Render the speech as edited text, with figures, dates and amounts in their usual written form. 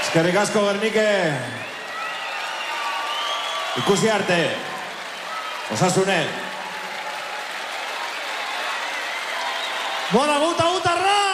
Eskerrik asko, Bernike. Ikusi arte. Osasune. Bona, guta,